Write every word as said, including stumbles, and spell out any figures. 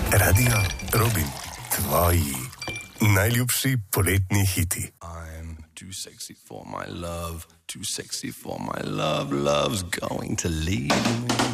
Radio Robin, tvoji najljubši poletni hiti. I'm too sexy for my love, too sexy for my love, love's going to leave me.